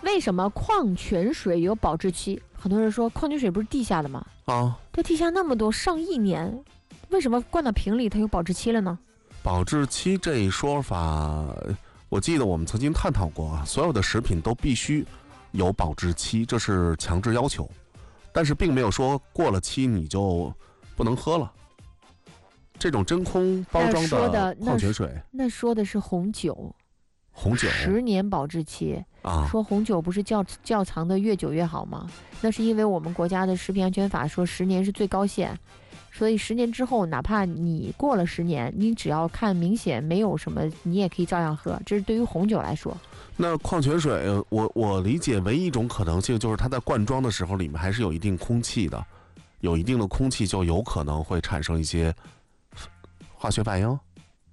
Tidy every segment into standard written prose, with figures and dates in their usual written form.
为什么矿泉水有保质期？很多人说矿泉水不是地下的吗？它地下那么多上亿年，为什么灌到瓶里它有保质期了呢？ 保质期这一说法，我记得我们曾经探讨过，所有的食品都必须有保质期，这是强制要求，但是并没有说过了期你就不能喝了。这种真空包装的矿泉水， 那说的是红酒。 红酒 10年保质期说红酒不是窖藏的越久越好吗？那是因为我们国家的食品安全法说10年是最高限，所以10年之后，哪怕你过了10年，你只要看明显没有什么，你也可以照样喝。这是对于红酒来说。 那矿泉水，我理解唯一一种可能性就是它在灌装的时候里面还是有一定空气的，有一定的空气就有可能会产生一些化学反应。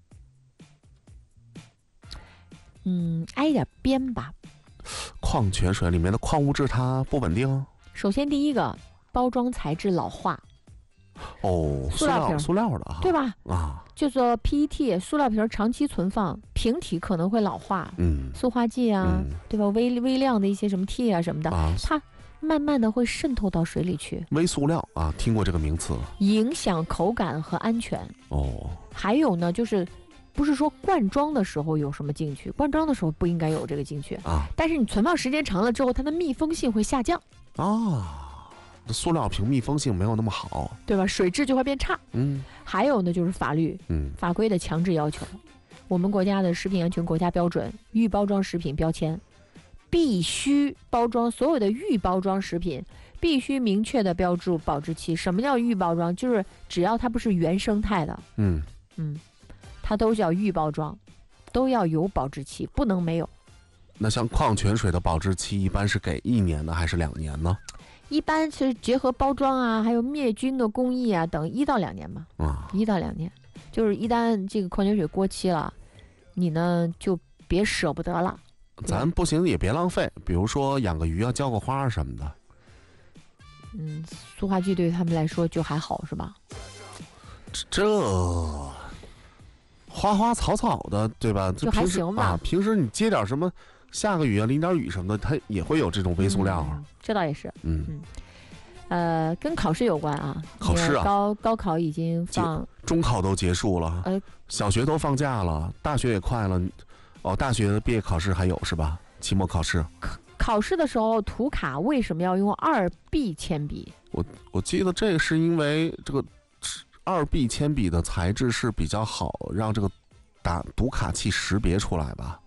挨点边吧。 矿泉水里面的矿物质它不稳定。 首先第一个，包装材质老化。塑料的对吧？就说 PET 塑料瓶长期存放，瓶体可能会老化。塑化剂对吧？微量的一些什么 T 什么的，它慢慢的会渗透到水里去。 微塑料听过这个名词。 影响口感和安全。还有呢，就是不是说灌装的时候有什么进去，灌装的时候不应该有这个进去但是你存放时间长了之后，它的密封性会下降塑料瓶密封性没有那么好， 对吧？水质就会变差。还有呢，就是法律法规的强制要求，我们国家的食品安全国家标准预包装食品标签必须包装，所有的预包装食品必须明确的标注保质期。什么叫预包装？就是只要它不是原生态的它都叫预包装，都要有保质期，不能没有。 那像矿泉水的保质期一般是给1年呢，还是2年呢？ 一般是结合包装还有灭菌的工艺等1到2年嘛。1到2年，就是一旦这个矿泉水过期了，你呢就别舍不得了。 咱不行也别浪费，比如说养个鱼浇个花什么的。 塑化剂对于他们来说就还好是吧？ 这花花草草的，对吧？ 就还行吧。 平时你接点什么，下个雨淋点雨什么的，它也会有这种微塑料这倒也是。跟考试有关考试高考已经中考都结束了，小学都放假了，大学也快了。大学的毕业考试还有是吧？期末考试。 考试的时候涂卡为什么要用2B 铅笔？ 我记得这个是因为这个2B 铅笔的材质是比较好，让这个读卡器识别出来吧。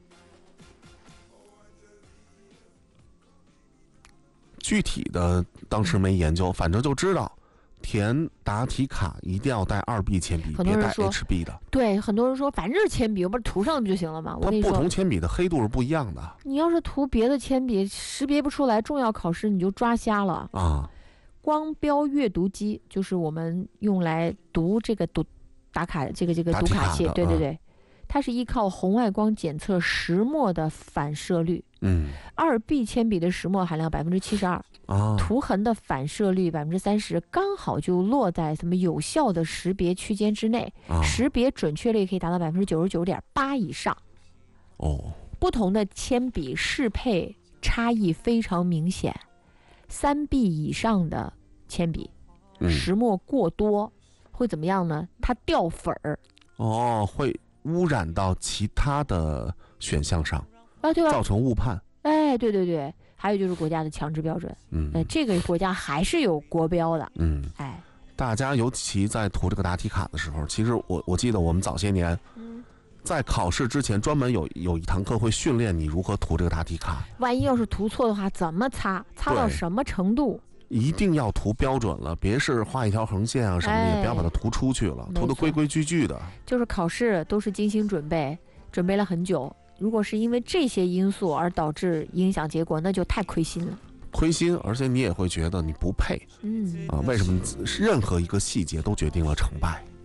具体的当时没研究，反正就知道填答题卡一定要带2B 铅笔，别带 HB 的。 对，很多人说反正是铅笔，我不是涂上不就行了吗？我跟你说， 它不同铅笔的黑度是不一样的。 你要是涂别的铅笔，识别不出来，重要考试你就抓瞎了光标阅读机就是我们用来读这个打卡这个读卡器，对，它是依靠红外光检测石墨的反射率。2B 铅笔的石墨含量72%，涂痕的反射率30%，刚好就落在什么有效的识别区间之内，识别准确率可以达到99.8%以上。不同的铅笔适配差异非常明显。3B 以上的铅笔，石墨过多会怎么样呢？它掉粉儿。 会污染到其他的选项上对吧？ 造成误判。 对，还有就是国家的强制标准。这个国家还是有国标的。 大家尤其在涂这个答题卡的时候，其实我记得我们早些年，在考试之前专门有一堂课会训练你如何涂这个答题卡。 万一要是涂错的话，怎么擦到什么程度？ 一定要涂标准了，别是画一条横线什么的，也不要把它涂出去了，涂得规规矩矩的。 就是考试都是精心准备了很久，如果是因为这些因素而导致影响结果，那就太亏心了。 亏心，而且你也会觉得你不配。为什么任何一个细节都决定了成败？